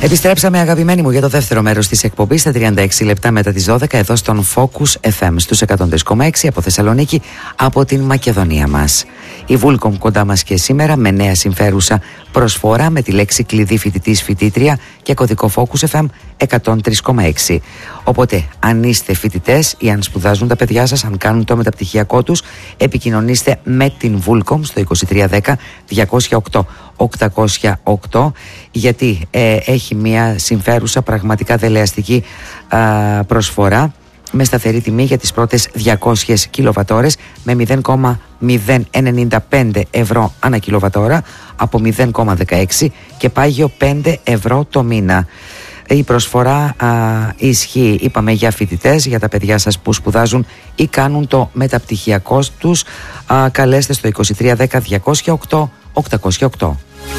Επιστρέψαμε, αγαπημένοι μου, για το δεύτερο μέρος της εκπομπής στα 36 λεπτά μετά τις 12 εδώ στον Focus FM στους 103,6 από Θεσσαλονίκη, από την Μακεδονία μας. Η Vulcom κοντά μας και σήμερα με νέα συμφέρουσα προσφορά με τη λέξη κλειδί φοιτητής φοιτήτρια και κωδικό Focus FM 103,6. Οπότε αν είστε φοιτητές ή αν σπουδάζουν τα παιδιά σας, αν κάνουν το μεταπτυχιακό τους, επικοινωνήστε με την Vulcom στο 2310 208 808, γιατί έχει μια συμφέρουσα, πραγματικά δελεαστική προσφορά με σταθερή τιμή για τις πρώτες 200 κιλοβατόρες με 0,095 ευρώ ανά κιλοβατόρα από 0,16 και πάγιο 5 ευρώ το μήνα. Η προσφορά ισχύει, είπαμε, για φοιτητές, για τα παιδιά σας που σπουδάζουν ή κάνουν το μεταπτυχιακό τους. Καλέστε στο 2310 208 808.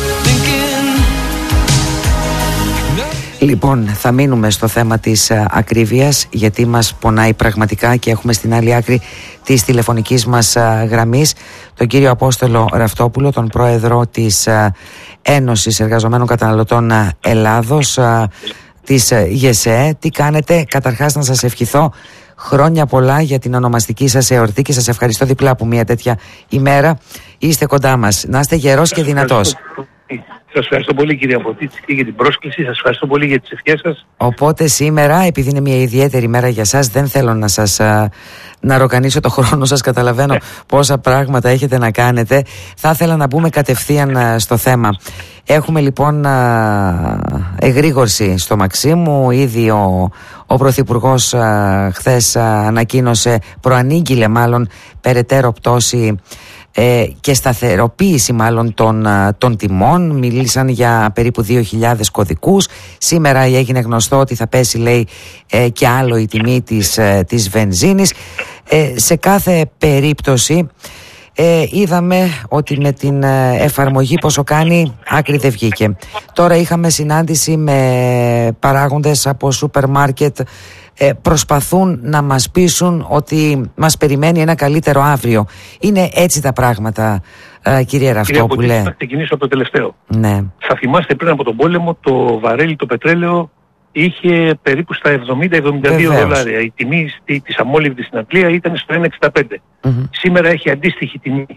Λοιπόν, θα μείνουμε στο θέμα της ακρίβειας, γιατί μας πονάει πραγματικά και έχουμε στην άλλη άκρη της τηλεφωνικής μας γραμμής τον κύριο Απόστολο Ραφτόπουλο, τον πρόεδρο της Ένωσης Εργαζομένων Καταναλωτών Ελλάδος, της ΓΕΣΕ. Τι κάνετε? Καταρχάς να σας ευχηθώ χρόνια πολλά για την ονομαστική σας εορτή και σας ευχαριστώ διπλά που μια τέτοια ημέρα είστε κοντά μας. Να είστε γερός και δυνατός. Σας ευχαριστώ πολύ, κύριε Αποτίτση, και για την πρόσκληση. Σας ευχαριστώ πολύ για τις ευχές σας. Οπότε σήμερα, επειδή είναι μια ιδιαίτερη μέρα για σας, δεν θέλω να σας να ροκανίσω το χρόνο σας. Καταλαβαίνω πόσα πράγματα έχετε να κάνετε. Θα ήθελα να μπούμε κατευθείαν στο θέμα. Έχουμε λοιπόν εγρήγορση στο Μαξίμου. Ήδη ο Πρωθυπουργός χθες ανακοίνωσε, προανήγγειλε μάλλον, περαιτέρω πτώση και σταθεροποίηση μάλλον των τιμών. Μίλησαν για περίπου 2.000 κωδικούς. Σήμερα έγινε γνωστό ότι θα πέσει, λέει, και άλλο η τιμή της βενζίνης. Σε κάθε περίπτωση είδαμε ότι με την εφαρμογή πόσο κάνει, άκρη δεν βγήκε. Τώρα είχαμε συνάντηση με παράγοντες από σούπερ μάρκετ, προσπαθούν να μας πείσουν ότι μας περιμένει ένα καλύτερο αύριο. Είναι έτσι τα πράγματα, κύριε Ραφτόπουλε? Θα ξεκινήσω από το τελευταίο. Ναι. Θα θυμάστε, πριν από τον πόλεμο το βαρέλι, το πετρέλαιο είχε περίπου στα 70-72 δολάρια. Η τιμή της αμόλυβδης στην Αγγλία ήταν στο 1,65. Σήμερα έχει αντίστοιχη τιμή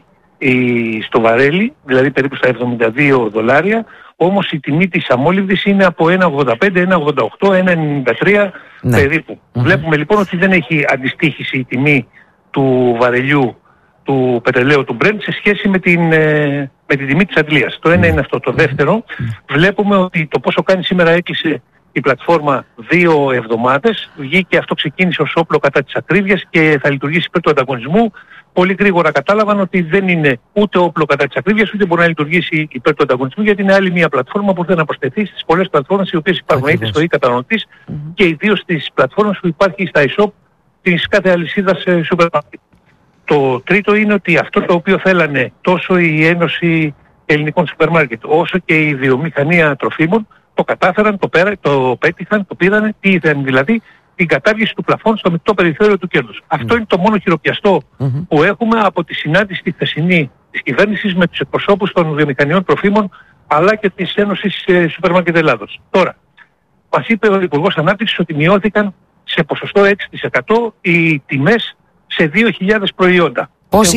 στο βαρέλι, δηλαδή περίπου στα 72 δολάρια. Όμως η τιμή της αμόλυβδης είναι από 1,85, 1,88, 1,93 περίπου. Βλέπουμε λοιπόν ότι δεν έχει αντιστοίχηση η τιμή του βαρελιού του πετρελαίου του Brent σε σχέση με την τιμή της Αγγλίας. Το ένα είναι αυτό. Το δεύτερο, βλέπουμε ότι το πόσο κάνει σήμερα έκλεισε η πλατφόρμα 2 εβδομάδες. Βγήκε, αυτό ξεκίνησε ως όπλο κατά της ακρίβειας και θα λειτουργήσει υπέρ του ανταγωνισμού. Πολύ γρήγορα κατάλαβαν ότι δεν είναι ούτε όπλο κατά της ακρίβειας, ούτε μπορεί να λειτουργήσει υπέρ του ανταγωνισμού, γιατί είναι άλλη μια πλατφόρμα που θέλει να προσθεθεί στις πολλές πλατφόρμες οι οποίες υπάρχουν είτε στο e-καταναλωτής και ιδίως στις πλατφόρμες που υπάρχει στα e-shop της κάθε αλυσίδας σούπερ μάρκετ. Το τρίτο είναι ότι αυτό το οποίο θέλανε τόσο η Ένωση Ελληνικών Σούπερ Μάρκετ όσο και η βιομηχανία τροφίμων το κατάφεραν, το πέτυχαν, το πήρανε. Τι ήθελαν δηλαδή? Την κατάργηση του πλαφών στο μεικτό περιθώριο του κέρδους. Αυτό είναι το μόνο χειροπιαστό που έχουμε από τη συνάντηση τη χθεσινή της κυβέρνησης με τους εκπροσώπους των βιομηχανιών τροφίμων αλλά και της Ένωσης Σούπερ Μάρκετ Ελλάδος. Τώρα, μας είπε ο Υπουργός Ανάπτυξης ότι μειώθηκαν σε ποσοστό 6% οι τιμές σε 2.000 προϊόντα.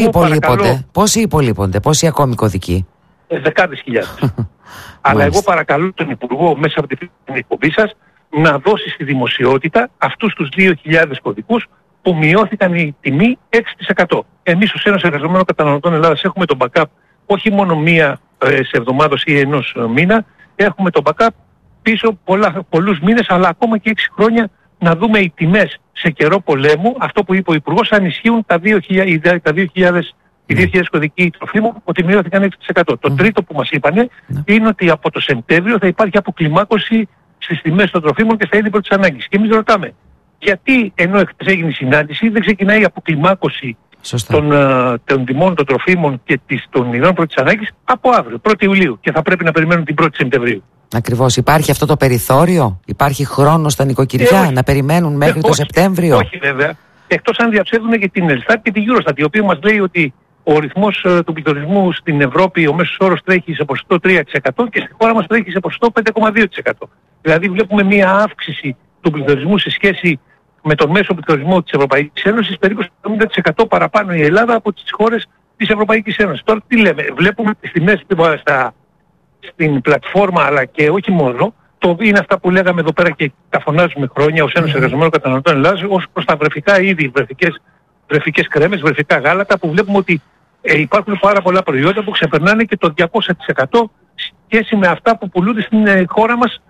Πόσοι υπολείπονται, πόσοι ακόμη κωδικοί? Δεκάδες χιλιάδες. Αλλά εγώ παρακαλώ τον Υπουργό μέσα από την εκπομπή σας να δώσει στη δημοσιότητα αυτούς τους 2.000 κωδικούς που μειώθηκαν η τιμή 6%. Εμείς ως Ένωση Εργαζομένων Καταναλωτών Ελλάδας έχουμε το backup όχι μόνο μία σε εβδομάδος ή ενός μήνα, έχουμε το backup πίσω πολλούς μήνες, αλλά ακόμα και 6 χρόνια, να δούμε οι τιμές σε καιρό πολέμου, αυτό που είπε ο Υπουργός, αν ισχύουν τα 2.000 κωδικοί τροφίμων, ότι μειώθηκαν 6%. Το τρίτο που μας είπανε είναι ότι από το Σεπτέμβριο θα υπάρχει αποκλιμάκωση στις τιμές των τροφίμων και στα είδη πρώτης ανάγκης. Και εμείς ρωτάμε, γιατί ενώ εχθές έγινε η συνάντηση δεν ξεκινάει η αποκλιμάκωση των τιμών των τροφίμων και των ειδών πρώτης ανάγκης από αύριο, 1η Ιουλίου, και θα πρέπει να περιμένουν την 1η Σεπτεμβρίου? Ακριβώς. Υπάρχει αυτό το περιθώριο? Υπάρχει χρόνο στα νοικοκυριά να περιμένουν μέχρι το Σεπτέμβριο? Όχι βέβαια. Εκτός αν διαψεύδουν και την Ελστάτ και την Eurostat, η οποία μας λέει ότι ο ρυθμός του πληθωρισμού στην Ευρώπη, ο μέσος όρος τρέχει σε ποσοστό 3% και στη χώρα μας τρέχει σε ποσοστό 5,2%. Δηλαδή βλέπουμε μια αύξηση του πληθωρισμού σε σχέση με τον μέσο πληθωρισμό της Ευρωπαϊκής Ένωσης, περίπου 70% παραπάνω η Ελλάδα από τις χώρες της Ευρωπαϊκής Ένωσης. Τώρα τι λέμε, βλέπουμε τις τιμές στην πλατφόρμα, αλλά και όχι μόνο, είναι αυτά που λέγαμε εδώ πέρα και τα φωνάζουμε χρόνια ως Ένωση Εργαζομένων Καταναλωτών Ελλάδας, ως προς τα βρεφικά είδη, βρεφικές κρέμες, βρεφικά γάλατα, που βλέπουμε ότι υπάρχουν πάρα πολλά προϊόντα που ξεπερνάνε και το 200% σχέση με αυτά που πουλούνται στην χώρα μας,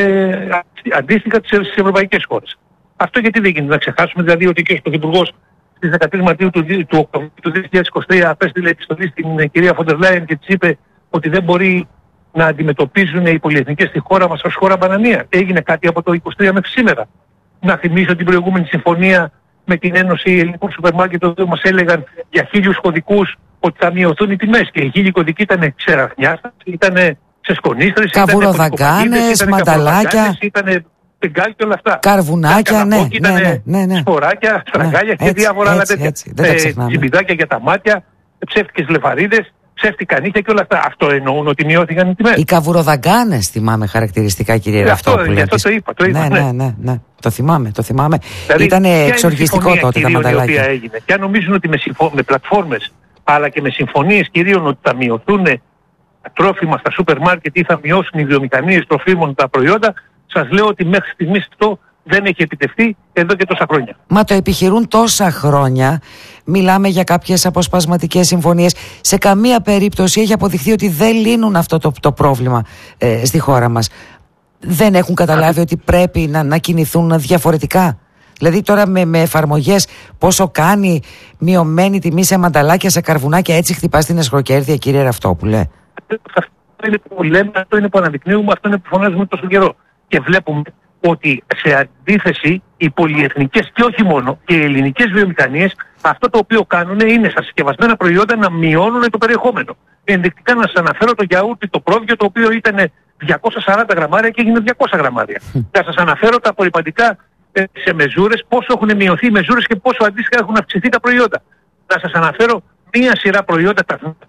αντίστοιχα στις ευρωπαϊκές χώρες. Αυτό γιατί δεν γίνεται να ξεχάσουμε, δηλαδή ότι και ο Πρωθυπουργός στις 13 Μαρτίου του 2023 απέστειλε επιστολή στην κυρία Φοντερ Λάιεν και της είπε ότι δεν μπορεί να αντιμετωπίζουν οι πολυεθνικές στη χώρα μας ως χώρα μπανανία. Έγινε κάτι από το 23 μέχρι σήμερα. Να θυμίσω την προηγούμενη συμφωνία με την Ένωση Ελληνικών Σούπερ Μάρκετ, όπου μας έλεγαν για 1.000 κωδικούς ότι θα μειωθούν οι τιμές. Και οι 1.000 κωδικοί ήταν ξεραχνιάς, ήταν σε σκονίστρες, καβουροδαγκάνες, μανταλάκια, ήταν πεγκάλ και όλα αυτά. Καρβουνάκια, ναι. Σποράκια, στραγγάλια και διάφορα άλλα τέτοια. Τσιμπιδάκια για τα μάτια, ψεύτικες λεφαρίδες, ψεύτικα νύχια και όλα αυτά. Αυτό εννοούν ότι μειώθηκαν οι τιμές. Οι καβουροδαγκάνες θυμάμαι χαρακτηριστικά, κύριε Ραφτόπουλε. Αυτό το είπα. Ναι. Το θυμάμαι. Δηλαδή, ήταν εξοργιστικό τότε τα μανταλάκια. Έγινε. Και αν νομίζουν ότι με πλατφόρμες αλλά και με συμφωνίες κυρίων ότι θα μειωθούν τρόφιμα στα σούπερ μάρκετ ή θα μειώσουν οι βιομηχανίες τροφίμων τα προϊόντα, σας λέω ότι μέχρι στιγμής αυτό δεν έχει επιτευχθεί εδώ και τόσα χρόνια. Μα το επιχειρούν τόσα χρόνια. Μιλάμε για κάποιες αποσπασματικές συμφωνίες. Σε καμία περίπτωση έχει αποδειχθεί ότι δεν λύνουν αυτό το πρόβλημα στη χώρα μας. Δεν έχουν καταλάβει ότι πρέπει να κινηθούν διαφορετικά. Δηλαδή τώρα με εφαρμογές πόσο κάνει μειωμένη τιμή σε μανταλάκια, σε καρβουνάκια, έτσι χτυπάς την εσχροκέρδεια, κύριε Ραφτόπουλε. Αυτό είναι που λέμε, αυτό είναι που αναδεικνύουμε, αυτό είναι που φωνάζουμε τόσο καιρό. Και βλέπουμε ότι σε αντίθεση οι πολυεθνικές και όχι μόνο και οι ελληνικές βιομηχανίες αυτό το οποίο κάνουν είναι στα συσκευασμένα προϊόντα να μειώνουν το περιεχόμενο. Ενδεικτικά να σας αναφέρω το γιαούρτι, το πρόβιο, το οποίο ήταν 240 γραμμάρια και έγινε 200 γραμμάρια. Θα σας αναφέρω τα απορριπαντικά σε μεζούρες, πόσο έχουν μειωθεί οι μεζούρες και πόσο αντίστοιχα έχουν αυξηθεί τα προϊόντα. Να σας αναφέρω μία σειρά προϊόντα,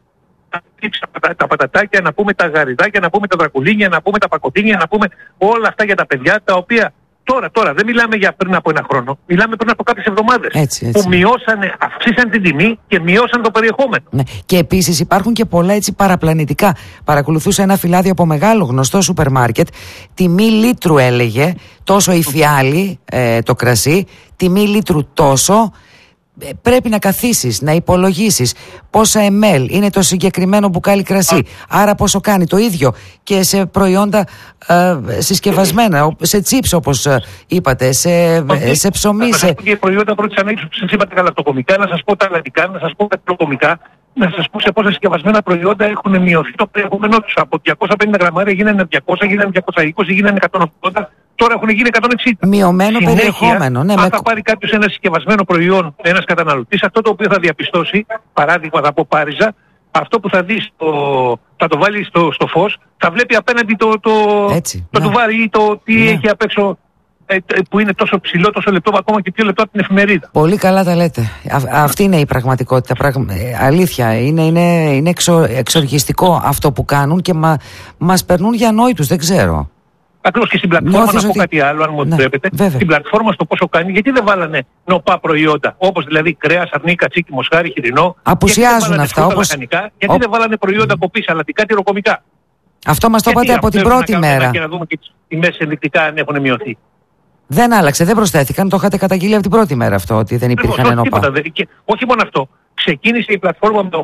τα πατατάκια, να πούμε τα γαριδάκια, να πούμε τα δρακουλίνια, να πούμε τα πακοτίνια, να πούμε όλα αυτά για τα παιδιά, τα οποία τώρα δεν μιλάμε για πριν από ένα χρόνο, μιλάμε πριν από κάποιες εβδομάδες. Έτσι. Που αυξήσαν την τιμή και μειώσαν το περιεχόμενο. Ναι. Και επίσης υπάρχουν και πολλά έτσι παραπλανητικά. Παρακολουθούσα ένα φυλάδιο από μεγάλο γνωστό σούπερ μάρκετ. Τιμή λίτρου έλεγε, τόσο η φιάλη, το κρασί, τιμή λίτρου τόσο. Πρέπει να καθίσεις, να υπολογίσεις πόσα ml είναι το συγκεκριμένο μπουκάλι κρασί. Άρα πόσο κάνει, το ίδιο και σε προϊόντα συσκευασμένα, σε τσίπς όπως είπατε, σε ψωμί. Σε προϊόντα πρώτης ανάγκης που σας είπατε γαλακτοκομικά, να σας πω τα αλλαντικά, να σας πω τα τροκομικά, να σας πω σε πόσα συσκευασμένα προϊόντα έχουν μειωθεί το περιεχόμενό τους. Από 250 γραμμάρια γίνανε 200, γίνανε 220, γίνανε 180. Τώρα έχουν γίνει 160. Mειωμένο περιεχόμενο. Ναι, αν θα πάρει κάποιος ένα συσκευασμένο προϊόν, ένας καταναλωτής, αυτό το οποίο θα διαπιστώσει, παράδειγμα θα πω Πάριζα, αυτό που θα δει θα το βάλει στο φως, θα βλέπει απέναντι το τουβάρι ή το τι έχει απ' έξω, που είναι τόσο ψηλό, τόσο λεπτό, ακόμα και πιο λεπτό από την εφημερίδα. Πολύ καλά τα λέτε. Αυτή είναι η πραγματικότητα. Αλήθεια. Είναι εξοργιστικό αυτό που κάνουν και μας περνούν για ανόητους. Δεν ξέρω. Ακριβώς, και στην πλατφόρμα να πω κάτι άλλο, αν μου επιτρέπετε. Στην πλατφόρμα στο πόσο κάνει, γιατί δεν βάλανε νοπά προϊόντα, όπως δηλαδή κρέας, αρνί, κατσίκι, μοσχάρι, χοιρινό. Απουσιάζουν αυτά. Γιατί δεν βάλανε προϊόντα κοπής, αλατικά, τυροκομικά. Αυτό μας το είπατε από την πρώτη μέρα. Και να δούμε και τις τιμές ενδεικτικά αν έχουν μειωθεί. Δεν άλλαξε, δεν προσθέθηκαν. Το είχατε καταγγείλει από την πρώτη μέρα αυτό, ότι δεν υπήρχαν νοπά. Όχι μόνο αυτό. Ξεκίνησε η πλατφόρμα με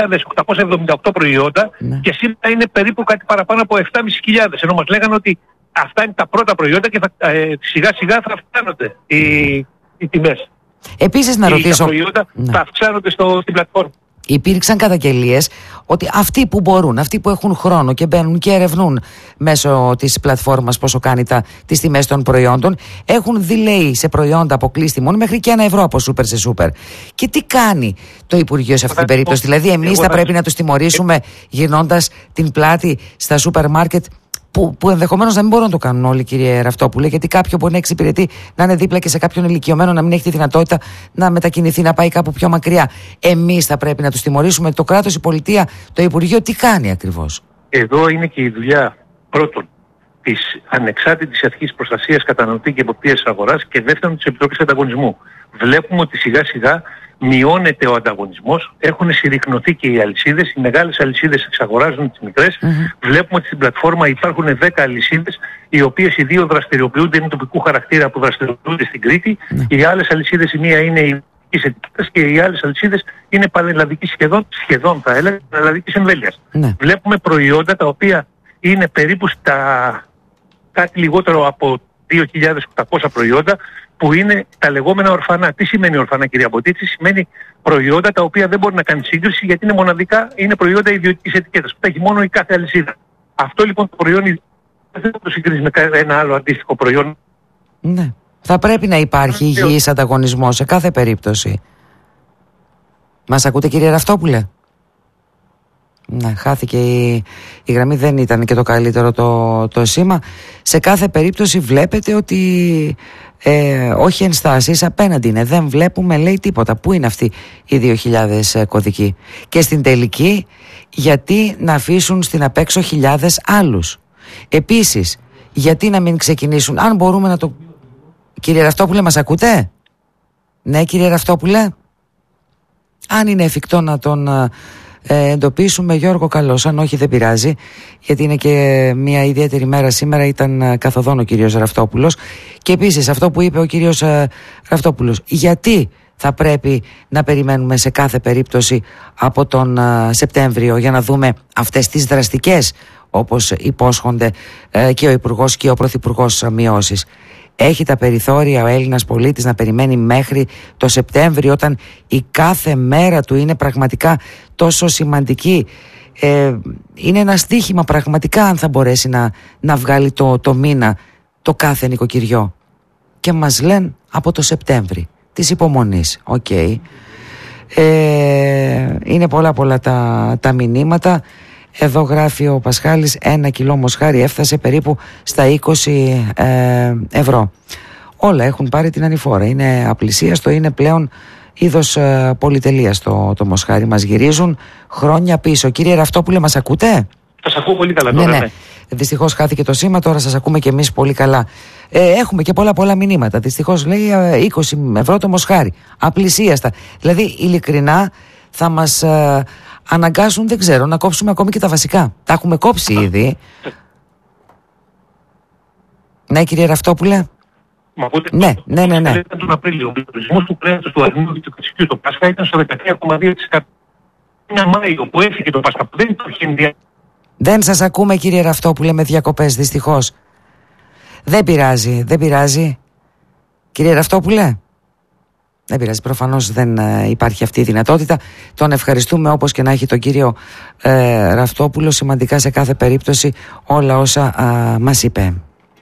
8.878 προϊόντα και σήμερα είναι περίπου κάτι παραπάνω από 7.500. Ενώ μας λέγανε ότι αυτά είναι τα πρώτα προϊόντα και σιγά σιγά θα αυξάνονται οι τιμές. Επίσης να ρωτήσω. Τα προϊόντα θα αυξάνονται στην πλατφόρμα. Υπήρξαν καταγγελίες ότι αυτοί που μπορούν, αυτοί που έχουν χρόνο και μπαίνουν και ερευνούν μέσω της πλατφόρμας πόσο κάνει τις τιμές των προϊόντων, έχουν delay σε προϊόντα αποκλείσει τιμών μέχρι και €1 από σούπερ σε σούπερ. Και τι κάνει το Υπουργείο σε αυτή την περίπτωση? Δηλαδή εμείς θα πρέπει να τους τιμωρήσουμε γυρνώντας την πλάτη στα σούπερ μάρκετ, που ενδεχομένως να μην μπορούν να το κάνουν όλοι, κύριε Ραφτόπουλε, γιατί κάποιο μπορεί να εξυπηρετεί, να είναι δίπλα και σε κάποιον ηλικιωμένο να μην έχει τη δυνατότητα να μετακινηθεί, να πάει κάπου πιο μακριά. Εμείς θα πρέπει να τους τιμωρήσουμε, το κράτος, η πολιτεία, το Υπουργείο, τι κάνει ακριβώς? Εδώ είναι και η δουλειά πρώτον της Ανεξάρτητης Αρχής Προστασίας Καταναλωτή και Εποπτείας Αγοράς και δεύτερον της Επιτροπής Ανταγωνισμού. Βλέπουμε ότι σιγά σιγά μειώνεται ο ανταγωνισμός, έχουν συρρυκνωθεί και οι αλυσίδες, οι μεγάλες αλυσίδες εξαγοράζουν τις μικρές. Βλέπουμε ότι στην πλατφόρμα υπάρχουν 10 αλυσίδες, οι οποίες οι 2 δραστηριοποιούνται, είναι τοπικού χαρακτήρα που δραστηριοποιούνται στην Κρήτη. Οι άλλες αλυσίδες, η μία είναι η και οι άλλες αλυσίδες είναι πανελλαδικής σχεδόν θα έλεγα, πανελλαδικής εμβέλειας. Βλέπουμε προϊόντα τα οποία είναι περίπου στα κάτι λιγότερο από 2.800 προϊόντα που είναι τα λεγόμενα ορφανά. Τι σημαίνει ορφανά, κυρία Μποτίτση? Σημαίνει προϊόντα τα οποία δεν μπορεί να κάνει σύγκριση γιατί είναι μοναδικά, είναι προϊόντα ιδιωτικής ετικέτας που τα έχει μόνο η κάθε αλυσίδα. Αυτό λοιπόν το προϊόν δεν θα το συγκρίνει με ένα άλλο αντίστοιχο προϊόν. Ναι. Θα πρέπει να υπάρχει υγιής ανταγωνισμός σε κάθε περίπτωση. Μας ακούτε, κύριε Ραφτόπουλε? Ναι, χάθηκε η γραμμή, δεν ήταν και το καλύτερο το σήμα. Σε κάθε περίπτωση βλέπετε ότι όχι ενστάσεις, απέναντι είναι. Δεν βλέπουμε, λέει, τίποτα. Πού είναι αυτοί οι 2.000 κωδικοί? Και στην τελική, γιατί να αφήσουν στην απέξω χιλιάδες άλλους? Επίσης, γιατί να μην ξεκινήσουν? Αν μπορούμε να το... Κύριε Ραφτόπουλε, μας ακούτε? Ναι, κύριε Ραφτόπουλε. Αν είναι εφικτό να τον εντοπίσουμε, Γιώργο, καλώς. Αν όχι, δεν πειράζει, γιατί είναι και μια ιδιαίτερη μέρα σήμερα. Ήταν καθοδόν ο κύριος Ραφτόπουλος. Και επίσης αυτό που είπε ο κύριος Ραφτόπουλος, γιατί θα πρέπει να περιμένουμε σε κάθε περίπτωση από τον Σεπτέμβριο για να δούμε αυτές τις δραστικές, όπως υπόσχονται και ο Υπουργός και ο Πρωθυπουργός, μειώσεις? Έχει τα περιθώρια ο Έλληνας πολίτης να περιμένει μέχρι το Σεπτέμβριο, όταν η κάθε μέρα του είναι πραγματικά τόσο σημαντική? Είναι ένα στοίχημα πραγματικά αν θα μπορέσει να βγάλει το μήνα το κάθε νοικοκυριό. Και μας λένε από το Σεπτέμβρη της υπομονής. Είναι πολλά τα μηνύματα. Εδώ γράφει ο Πασχάλης, 1 κιλό μοσχάρι έφτασε περίπου στα 20 ευρώ. Όλα έχουν πάρει την ανηφόρα. Είναι απλησίαστο, είναι πλέον είδος πολυτελείας το μοσχάρι. Μας γυρίζουν χρόνια πίσω. Κύριε Ραφτόπουλε, μας ακούτε? Σας ακούω πολύ καλά τώρα. Ναι. Δυστυχώς χάθηκε το σήμα, τώρα σας ακούμε και εμείς πολύ καλά. Έχουμε και πολλά μηνύματα. Δυστυχώς λέει 20 ευρώ το μοσχάρι. Απλησίαστα. Δηλαδή, ειλικρινά θα μας αναγκάσουν, δεν ξέρω, να κόψουμε ακόμη και τα βασικά. Τα έχουμε κόψει ήδη. Ναι, κύριε Ραφτόπουλε. Μα ακούτε? Ναι. Τον Απρίλιο, ο πληθωρισμός του κρέατος, του αρνιού και του κρυσιού στο Πάσχα ήταν στο 13,2%. Ένα Μάιο που έφυγε το Πάσχα, που δεν υπάρχει ενδιαφέρον. Δεν σας ακούμε, κύριε Ραφτόπουλε, με διακοπές, δυστυχώς. Δεν πειράζει. Κύριε Ραφτόπουλε. Δεν πειράζει, προφανώς δεν υπάρχει αυτή η δυνατότητα. Τον ευχαριστούμε, όπως και να έχει, τον κύριο Ραφτόπουλο, σημαντικά σε κάθε περίπτωση όλα όσα μας είπε.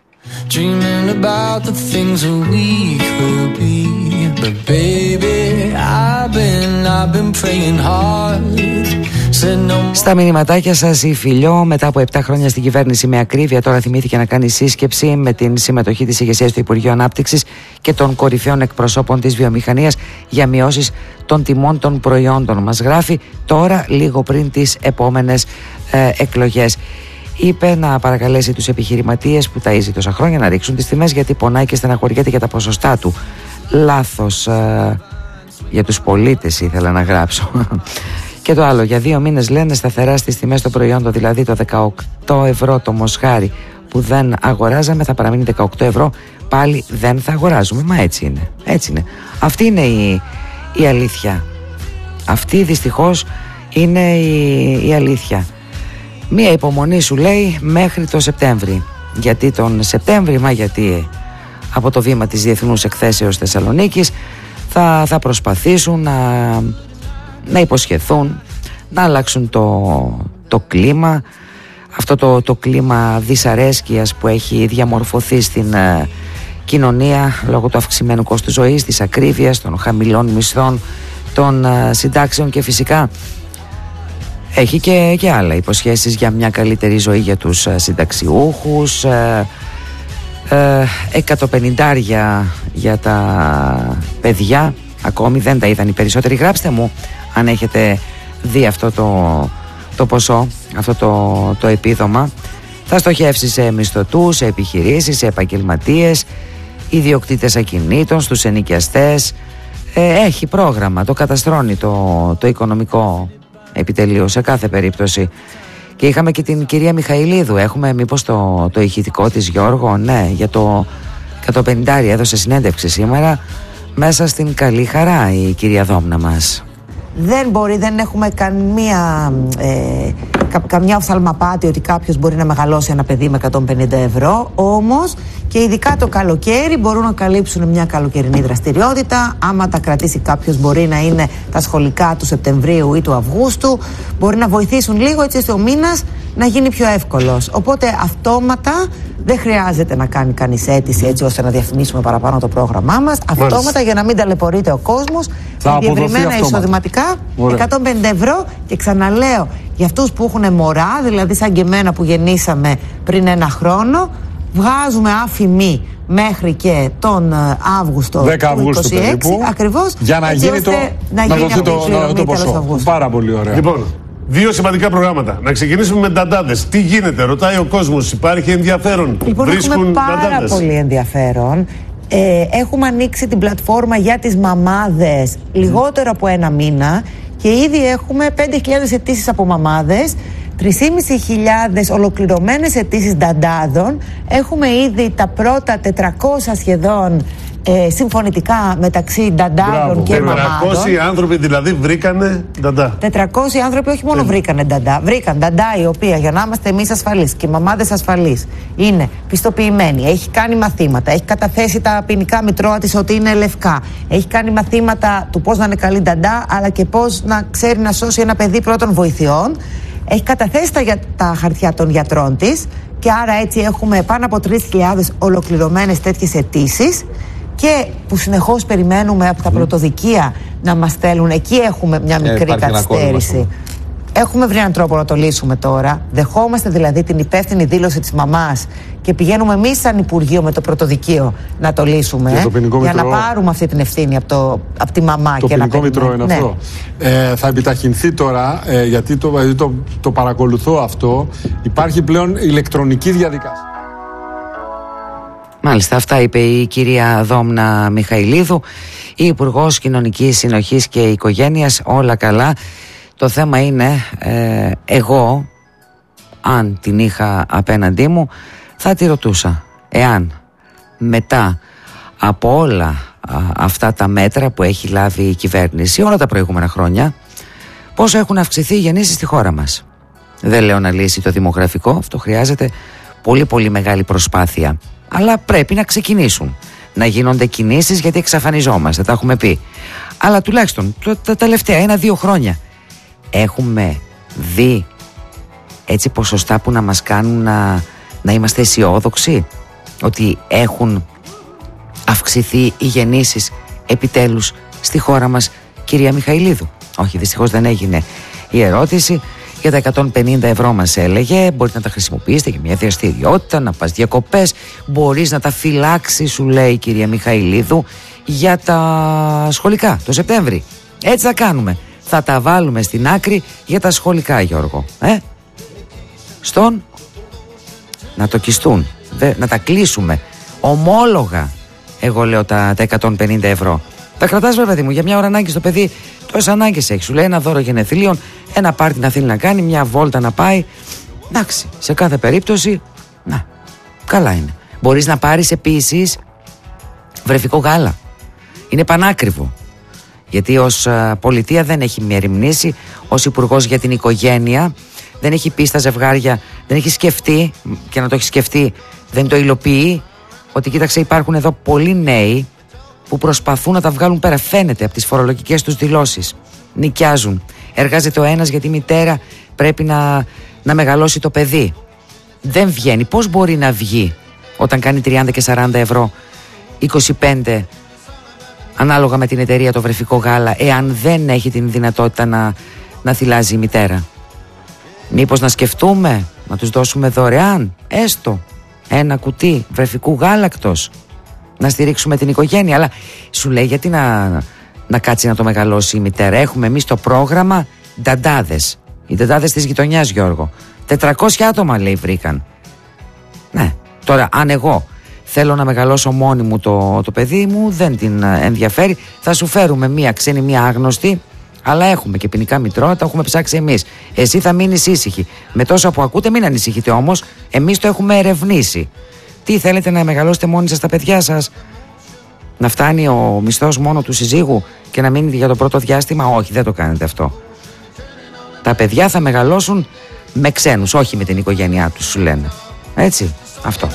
Στα μηνυματάκια σας η Φιλιό, μετά από 7 χρόνια στην κυβέρνηση με ακρίβεια, τώρα θυμήθηκε να κάνει σύσκεψη με την συμμετοχή της ηγεσίας του Υπουργείου Ανάπτυξης και των κορυφαίων εκπροσώπων της βιομηχανίας για μειώσεις των τιμών των προϊόντων. Μας γράφει τώρα, λίγο πριν τις επόμενες εκλογές. Είπε να παρακαλέσει τους επιχειρηματίες που ταΐζει τόσα χρόνια να ρίξουν τις τιμές, γιατί πονάει και στεναχωριέται για τα ποσοστά του. Λάθος, για τους πολίτες ήθελα να γράψω. Και το άλλο, για 2 μήνες λένε σταθερά στις τιμές των προϊόντων, δηλαδή το 18 ευρώ το μοσχάρι που δεν αγοράζαμε θα παραμείνει 18 ευρώ, πάλι δεν θα αγοράζουμε. Μα έτσι είναι. Αυτή είναι η αλήθεια. Αυτή δυστυχώς είναι η αλήθεια. Μία υπομονή, σου λέει, μέχρι το Σεπτέμβρη. Γιατί τον Σεπτέμβρη? Γιατί από το βήμα της Διεθνούς Εκθέσεως Θεσσαλονίκης θα προσπαθήσουν να υποσχεθούν, να αλλάξουν το κλίμα, αυτό το κλίμα δυσαρέσκειας που έχει διαμορφωθεί στην κοινωνία λόγω του αυξημένου κόστου ζωής, της ακρίβειας, των χαμηλών μισθών, των συντάξεων, και φυσικά έχει και άλλα υποσχέσεις για μια καλύτερη ζωή για τους συνταξιούχους, 150 για τα παιδιά. Ακόμη δεν τα είδαν οι περισσότεροι. Γράψτε μου αν έχετε δει αυτό το ποσό, αυτό το επίδομα. Θα στοχεύσει σε μισθωτούς, σε επιχειρήσεις, σε επαγγελματίες, ιδιοκτήτες ακινήτων, στους ενοικιαστές. Έχει πρόγραμμα, το καταστρώνει το οικονομικό επιτελείο σε κάθε περίπτωση. Και είχαμε και την κυρία Μιχαηλίδου. Έχουμε μήπως το ηχητικό της, Γιώργο? Ναι, για το 150 έδωσε συνέντευξη σήμερα μέσα στην Καλή Χαρά η κυρία Δόμνα μας. Δεν έχουμε καμιά οφθαλμαπάτη ότι κάποιος μπορεί να μεγαλώσει ένα παιδί με 150 ευρώ. Όμως και ειδικά το καλοκαίρι μπορούν να καλύψουν μια καλοκαιρινή δραστηριότητα. Άμα τα κρατήσει κάποιος, μπορεί να είναι τα σχολικά του Σεπτεμβρίου ή του Αυγούστου. Μπορεί να βοηθήσουν λίγο έτσι ώστε ο μήνας να γίνει πιο εύκολος. Οπότε αυτόματα δεν χρειάζεται να κάνει κανείς αίτηση έτσι ώστε να διαφημίσουμε παραπάνω το πρόγραμμά μας. Αυτόματα, για να μην ταλαιπωρείται ο κόσμος, διευρυμένα εισοδηματικά, 150 ευρώ. Και ξαναλέω, για αυτούς που έχουν μωρά, δηλαδή σαν και εμένα που γεννήσαμε πριν ένα χρόνο, βγάζουμε άφημη μέχρι και τον Αύγουστο 10 Αυγούστου περίπου, ακριβώς, για να γίνει το ποσό. Πάρα πολύ ωραία. Λοιπόν, δύο σημαντικά προγράμματα. Να ξεκινήσουμε με νταντάδες. Τι γίνεται, ρωτάει ο κόσμος, υπάρχει ενδιαφέρον? Λοιπόν, έχουμε πάρα πολύ ενδιαφέρον. Έχουμε ανοίξει την πλατφόρμα για τις μαμάδες λιγότερο από ένα μήνα και ήδη έχουμε 5.000 αιτήσεις από μαμάδες, 3.500 ολοκληρωμένες αιτήσεις νταντάδων. Έχουμε ήδη τα πρώτα 400 σχεδόν συμφωνητικά μεταξύ νταντάδων και μαμάδων. 400 άνθρωποι δηλαδή βρήκανε νταντά. 400 άνθρωποι όχι μόνο βρήκανε νταντά, βρήκαν νταντά η οποία, για να είμαστε εμείς ασφαλείς και οι μαμάδες ασφαλείς, είναι πιστοποιημένη, έχει κάνει μαθήματα, έχει καταθέσει τα ποινικά μητρώα της ότι είναι λευκά, έχει κάνει μαθήματα του πώς να είναι καλή νταντά, αλλά και πώς να ξέρει να σώσει ένα παιδί πρώτων βοηθειών, έχει καταθέσει τα χαρτιά των γιατρών της και άρα έτσι έχουμε πάνω από 3.000 ολοκληρωμένες τέτοιες αιτήσεις. Και που συνεχώς περιμένουμε από τα πρωτοδικεία να μας στέλνουν. Εκεί έχουμε μια μικρή καθυστέρηση. Έχουμε βρει έναν τρόπο να το λύσουμε τώρα. Δεχόμαστε δηλαδή την υπεύθυνη δήλωση της μαμάς και πηγαίνουμε εμείς σαν Υπουργείο με το πρωτοδικείο να το λύσουμε. Για να πάρουμε αυτή την ευθύνη από τη μαμά. Το και ποινικό μητρό είναι αυτό. Θα επιταχυνθεί τώρα, γιατί το παρακολουθώ αυτό. Υπάρχει πλέον ηλεκτρονική διαδικασία. Μάλιστα, αυτά είπε η κυρία Δόμνα Μιχαηλίδου, η Υπουργός Κοινωνικής Συνοχής και Οικογένειας. Όλα καλά. Το θέμα είναι, εγώ, αν την είχα απέναντί μου, θα τη ρωτούσα εάν μετά από όλα αυτά τα μέτρα που έχει λάβει η κυβέρνηση όλα τα προηγούμενα χρόνια, πώς έχουν αυξηθεί οι γεννήσεις στη χώρα μας. Δεν λέω να λύσει το δημογραφικό, αυτό χρειάζεται πολύ πολύ μεγάλη προσπάθεια. Αλλά πρέπει να ξεκινήσουν. Να γίνονται κινήσεις, γιατί εξαφανιζόμαστε, τα έχουμε πει. Αλλά τουλάχιστον τα τελευταία 1-2 χρόνια έχουμε δει έτσι ποσοστά που να μας κάνουν να είμαστε αισιόδοξοι ότι έχουν αυξηθεί οι γεννήσεις επιτέλους στη χώρα μας, κυρία Μιχαηλίδου? Όχι, δυστυχώς δεν έγινε η ερώτηση. Για τα 150 ευρώ μας έλεγε, μπορείτε να τα χρησιμοποιήσετε για μια δραστηριότητα, να πας διακοπές, μπορείς να τα φυλάξεις, σου λέει η κυρία Μιχαηλίδου, για τα σχολικά το Σεπτέμβρη. Έτσι θα κάνουμε. Θα τα βάλουμε στην άκρη για τα σχολικά, Γιώργο. Να το κιστούν, να τα κλείσουμε ομόλογα. Εγώ λέω τα 150 ευρώ. Τα κρατάς, βέβαια, παιδί μου, για μια ώρα ανάγκη στο παιδί. Τόσες ανάγκες έχει. Σου λέει ένα δώρο γενεθλίων, ένα πάρτι να θέλει να κάνει, μια βόλτα να πάει. Εντάξει, σε κάθε περίπτωση, να, καλά είναι. Μπορείς να πάρεις επίσης βρεφικό γάλα. Είναι πανάκριβο. Γιατί ως πολιτεία δεν έχει μεριμνήσει, ως Υπουργός για την Οικογένεια δεν έχει πει στα ζευγάρια, δεν έχει σκεφτεί, και να το έχει σκεφτεί δεν το υλοποιεί, ότι κοίταξε, υπάρχουν εδώ πολλοί νέοι που προσπαθούν να τα βγάλουν πέρα. Φαίνεται από τις φορολογικές τους δηλώσεις. Νοικιάζουν. Εργάζεται ο ένας γιατί η μητέρα πρέπει να μεγαλώσει το παιδί. Δεν βγαίνει. Πώς μπορεί να βγει όταν κάνει 30 και 40 ευρώ, 25 ανάλογα με την εταιρεία, το βρεφικό γάλα, εάν δεν έχει την δυνατότητα να θυλάζει η μητέρα? Μήπως να σκεφτούμε να τους δώσουμε δωρεάν έστω ένα κουτί βρεφικού γάλακτος, να στηρίξουμε την οικογένεια? Αλλά σου λέει, γιατί να κάτσει να το μεγαλώσει η μητέρα? Έχουμε εμείς το πρόγραμμα νταντάδες. Οι νταντάδες της γειτονιάς, Γιώργο. 400 άτομα, λέει, βρήκαν. Τώρα αν εγώ θέλω να μεγαλώσω μόνη μου το παιδί μου, δεν την ενδιαφέρει, θα σου φέρουμε μία ξένη, μία άγνωστη, αλλά έχουμε και ποινικά μητρώα, τα έχουμε ψάξει εμείς. Εσύ θα μείνεις ήσυχη. Με τόσα που ακούτε μην ανησυχείτε όμως, εμείς το έχουμε ερευνήσει. Τι θέλετε, να μεγαλώσετε μόνοι σας τα παιδιά σας? Να φτάνει ο μισθός μόνο του συζύγου και να μείνει για το πρώτο διάστημα? Όχι, δεν το κάνετε αυτό. Τα παιδιά θα μεγαλώσουν με ξένους, όχι με την οικογένειά τους, σου λένε. Έτσι, αυτό.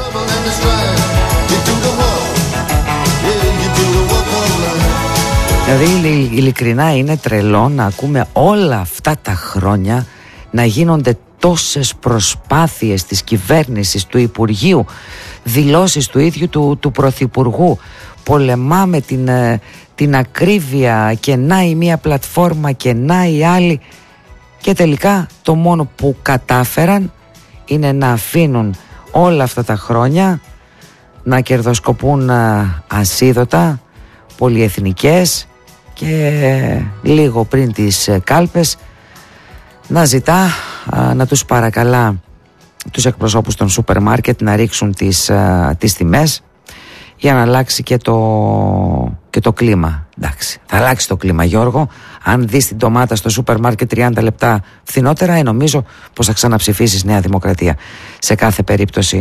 Δηλαδή ειλικρινά είναι τρελό να ακούμε όλα αυτά τα χρόνια να γίνονται τόσες προσπάθειες της κυβέρνησης, του Υπουργείου, δηλώσεις του ίδιου του Πρωθυπουργού. Πολεμάμε την ακρίβεια και να η μία πλατφόρμα και να η άλλη, και τελικά το μόνο που κατάφεραν είναι να αφήνουν όλα αυτά τα χρόνια να κερδοσκοπούν ασίδωτα πολυεθνικές και λίγο πριν τις κάλπες να ζητά, να τους παρακαλά τους εκπροσώπους των σούπερ μάρκετ να ρίξουν τις τιμές για να αλλάξει και το κλίμα. Εντάξει, θα αλλάξει το κλίμα, Γιώργο. Αν δεις την ντομάτα στο σούπερ μάρκετ 30 λεπτά φθηνότερα, νομίζω πως θα ξαναψηφίσεις Νέα Δημοκρατία σε κάθε περίπτωση.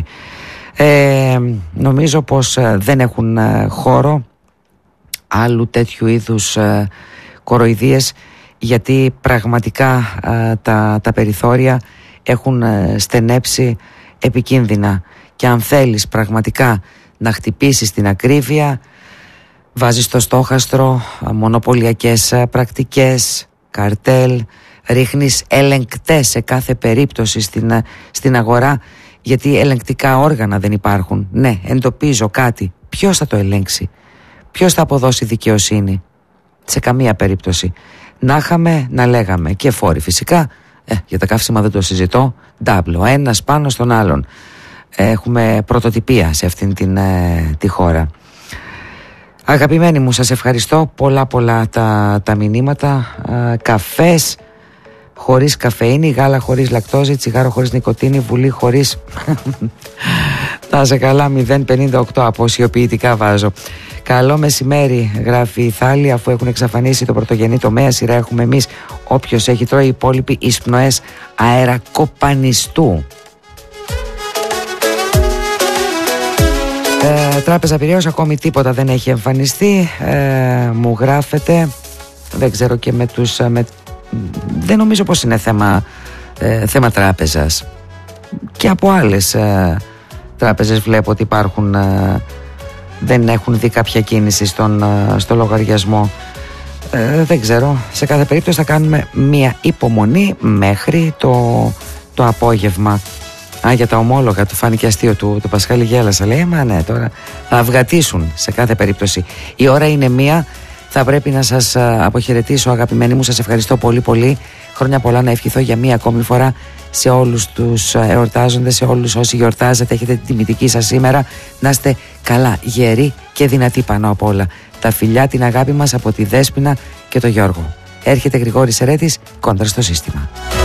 Νομίζω πως δεν έχουν χώρο άλλου τέτοιου είδους κοροϊδίες, γιατί πραγματικά τα περιθώρια έχουν στενέψει επικίνδυνα, και αν θέλεις πραγματικά να χτυπήσεις την ακρίβεια, βάζεις στο στόχαστρο μονοπωλιακές πρακτικές, καρτέλ, ρίχνεις ελεγκτές σε κάθε περίπτωση στην αγορά, γιατί ελεγκτικά όργανα δεν υπάρχουν. Ναι, εντοπίζω κάτι, ποιος θα το ελέγξει? Ποιος θα αποδώσει δικαιοσύνη? Σε καμία περίπτωση. Να είχαμε να λέγαμε και φόροι φυσικά, για τα καύσιμα δεν το συζητώ, ντάμπλο, ένας πάνω στον άλλον. Έχουμε πρωτοτυπία σε αυτήν τη χώρα. Αγαπημένοι μου, σας ευχαριστώ πολλά τα μηνύματα. Καφές χωρίς καφεΐνη, γάλα χωρίς λακτόζη, τσιγάρο χωρίς νικοτίνη, βουλή χωρίς... Να είσαι καλά, 0,58 αποσιοποιητικά βάζω. Καλό μεσημέρι, γράφει η Θάλη, αφού έχουν εξαφανίσει το πρωτογενή τομέα, σειρά έχουμε εμείς. Όποιος έχει τρώει, οι υπόλοιποι εισπνοές αερακοπανιστού. Τράπεζα Πειραιώς, ακόμη τίποτα δεν έχει εμφανιστεί, μου γράφετε. Δεν ξέρω και με τους... δεν νομίζω πως είναι θέμα τράπεζας. Και από άλλες τράπεζες βλέπω ότι υπάρχουν, δεν έχουν δει κάποια κίνηση στο λογαριασμό. Δεν ξέρω. Σε κάθε περίπτωση θα κάνουμε μία υπομονή μέχρι το απόγευμα. Για τα ομόλογα του φάνηκε αστείο του Πασχάλη, γέλασα. Λέει, μα ναι, τώρα θα αυγατήσουν σε κάθε περίπτωση. Η ώρα είναι 1. Θα πρέπει να σας αποχαιρετήσω, αγαπημένοι μου. Σας ευχαριστώ πολύ πολύ. Χρόνια πολλά να ευχηθώ για μία ακόμη φορά σε όλους τους εορτάζοντες, σε όλους όσοι γιορτάζετε, έχετε την τιμητική σας σήμερα. Να είστε καλά, γεροί και δυνατοί πάνω απ' όλα. Τα φιλιά, την αγάπη μας από τη Δέσποινα και τον Γιώργο. Έρχεται Γρηγόρης Ερέτης, Κόντρα στο σύστημα.